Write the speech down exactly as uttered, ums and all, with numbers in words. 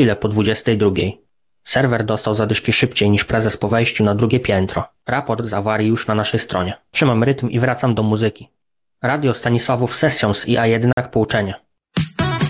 chwilę po dwudziestej drugiej. Serwer dostał zadyszki szybciej niż prezes po wejściu na drugie piętro. Raport z awarii już na naszej stronie. Trzymam rytm i wracam do muzyki. Radio Stanisławów Sessions i A jednak pouczenie.